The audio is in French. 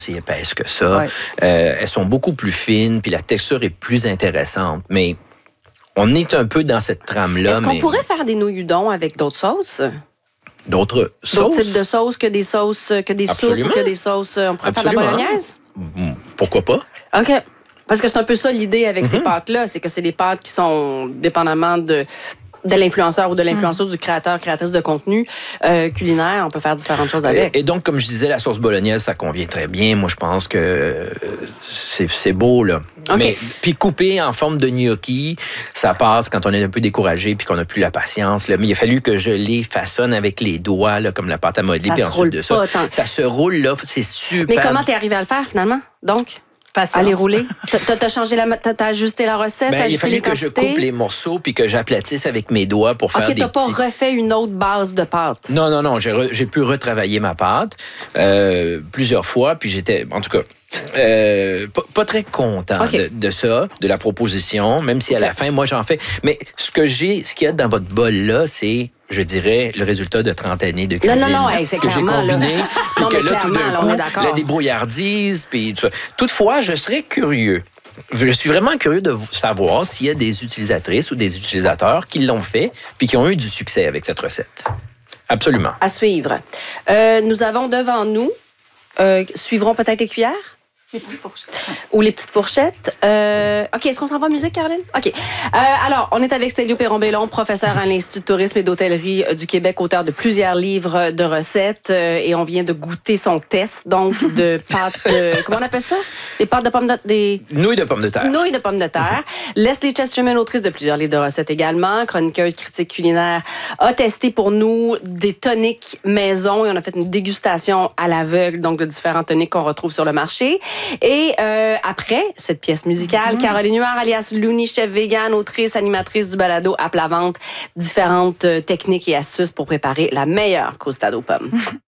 si épaisses que ça. Ouais. Elles sont beaucoup plus fines, puis la texture est plus intéressante. Mais on est un peu dans cette trame-là. Est-ce qu'on pourrait faire des nouilles udon avec d'autres sauces? D'autres sauces? D'autres types de sauces que des sauces, que des soupes, ou que des sauces. On pourrait faire de la bolognaise? Pourquoi pas? OK. Parce que c'est un peu ça l'idée avec ces pâtes-là, c'est que c'est des pâtes qui sont dépendamment de l'influenceur ou de l'influenceuse, du créateur, créatrice de contenu culinaire. On peut faire différentes choses avec. Et donc, comme je disais, la sauce bolognaise, ça convient très bien. Moi, je pense que c'est beau, là. Okay. Mais puis couper en forme de gnocchi, ça passe quand on est un peu découragé puis qu'on n'a plus la patience. Là. Mais il a fallu que je les façonne avec les doigts, là, comme la pâte à modeler. Puis ensuite de ça, ça se roule, là. C'est super. Mais comment t'es arrivé à le faire, finalement? Donc? Patience. À les rouler. T'as changé t'as ajusté la recette, t'as ajusté les quantités. Il a fallu que je coupe les morceaux puis que j'aplatisse avec mes doigts pour faire des petits... OK, t'as pas refait une autre base de pâte. Non. J'ai pu retravailler ma pâte plusieurs fois, puis j'étais, en tout cas... pas très content de ça, de la proposition, même si à la fin, moi, j'en fais. Mais ce qu'il y a dans votre bol-là, c'est, je dirais, le résultat de 30 années de cuisine. Non, c'est clairement, que j'ai combiné, puis que là, tout d'un on est coup, d'accord. la débrouillardise, puis tout ça. Toutefois, je serais curieux. Je suis vraiment curieux de savoir s'il y a des utilisatrices ou des utilisateurs qui l'ont fait puis qui ont eu du succès avec cette recette. Absolument. À suivre. Nous avons devant nous, suivront peut-être les cuillères? Les petites fourchettes. Ou les petites fourchettes. OK, est-ce qu'on s'en va en musique, Caroline? OK. Alors, on est avec Stélio Perron-Bellon, professeur à l'Institut de tourisme et d'hôtellerie du Québec, auteur de plusieurs livres de recettes. Et on vient de goûter son test, donc, de pâtes de... Comment on appelle ça? Des pâtes de pommes de... Des... Nouilles de pommes de terre. Nouilles de pommes de terre. Leslie Chesterman, autrice de plusieurs livres de recettes également, chroniqueuse, critique culinaire, a testé pour nous des toniques maison et on a fait une dégustation à l'aveugle, donc de différents toniques qu'on retrouve sur le marché. Et après cette pièce musicale, Caroline Huard, alias Looney, chef vegan, autrice, animatrice du balado à plat ventre, différentes techniques et astuces pour préparer la meilleure croustade aux pommes.